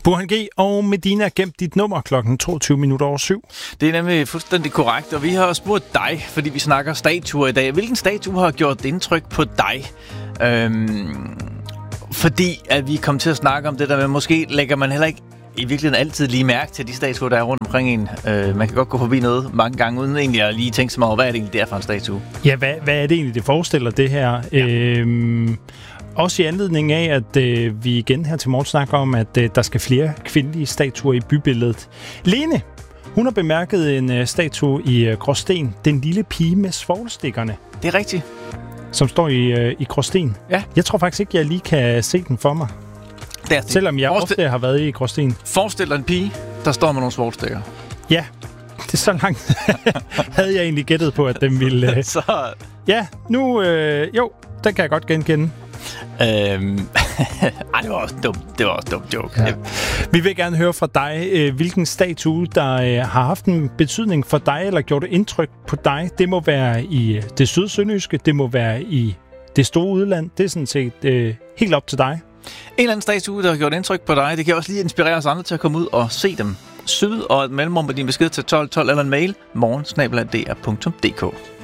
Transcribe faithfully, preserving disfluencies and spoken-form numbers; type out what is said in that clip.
Burhan G og Medina gemt dit nummer klokken toogtyve minutter over syv. Det er nemlig fuldstændig korrekt, og vi har spurgt dig, fordi vi snakker statuer i dag. Hvilken statue har gjort indtryk på dig? Øhm, fordi at vi kom til at snakke om det der med, måske lægger man heller ikke i virkeligheden altid lige mærke til de statuer, der er rundt omkring en. Øh, man kan godt gå forbi noget mange gange, uden egentlig at lige tænke sig over, hvad er det egentlig der for en statue? Ja, hvad, hvad er det egentlig, det forestiller det her? Ja. Øhm, også i anledning af, at øh, vi igen her til morgen snakker om, at øh, der skal flere kvindelige statuer i bybilledet. Lene, hun har bemærket en øh, statue i øh, Gråsten. Den lille pige med svovlstikkerne. Det er rigtigt. Som står i, øh, i Gråsten. Ja. Jeg tror faktisk ikke, jeg lige kan se den for mig. Der, Selvom jeg Forestil... ofte har været i Gråsten. Forestil dig en pige, der står med nogle svovlstikker. Ja, det er så langt. Havde jeg egentlig gættet på, at den ville... Øh... så... Ja, nu... Øh... Jo, den kan jeg godt genkende. Øhm... Ej, det var også dumt. Det var også dumt joke. Ja. Vi vil gerne høre fra dig, øh, hvilken statue, der øh, har haft en betydning for dig, eller gjort et indtryk på dig. Det må være i det sydsønderjyske, det må være i det store udland. Det er sådan set øh, helt op til dig. En eller anden statue, der har gjort indtryk på dig, det kan også lige inspirere os andre til at komme ud og se dem. Syd og et mellemrum med din besked til tolv tolv eller en mail morgen snabel-a d r punktum d k.